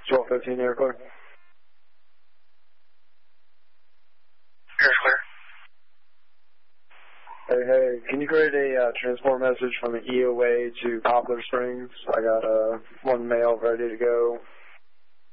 1215 air clear. Air clear. Hey, can you create a transport message from the EOA to Poplar Springs? I got one mail ready to go.